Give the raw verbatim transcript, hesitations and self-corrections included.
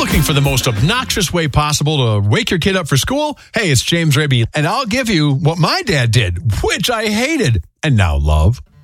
Looking for the most obnoxious way possible to wake your kid up for school? Hey, it's James Raby, and I'll give you what my dad did, which I hated and now love.